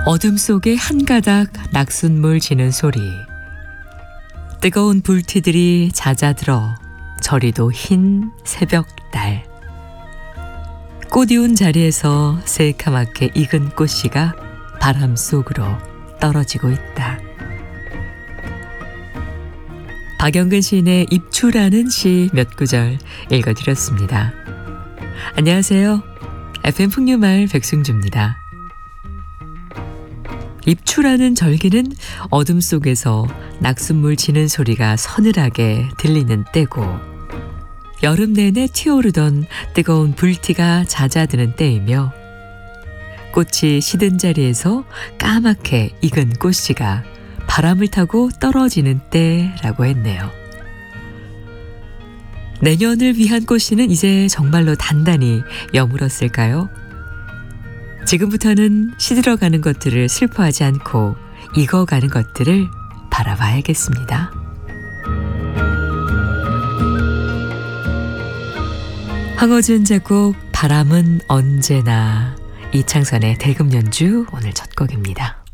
어둠 속에 한 가닥 낙숫물 지는 소리. 뜨거운 불티들이 잦아들어 저리도 흰 새벽달. 꽃이운 자리에서 새카맣게 익은 꽃씨가 바람 속으로 떨어지고 있다. 박영근 시인의 입추라는 시 몇 구절 읽어드렸습니다. 안녕하세요. FM 풍류마을 백승주입니다. 입추라는 절기는 어둠 속에서 낙숫물 지는 소리가 서늘하게 들리는 때고, 여름 내내 튀어오르던 뜨거운 불티가 잦아드는 때이며, 꽃이 시든 자리에서 까맣게 익은 꽃씨가 바람을 타고 떨어지는 때라고 했네요. 내년을 위한 꽃씨는 이제 정말로 단단히 여물었을까요? 지금부터는 시들어가는 것들을 슬퍼하지 않고 익어가는 것들을 바라봐야겠습니다. 황어준 작곡 바람은 언제나, 이창선의 대금 연주 오늘 첫 곡입니다.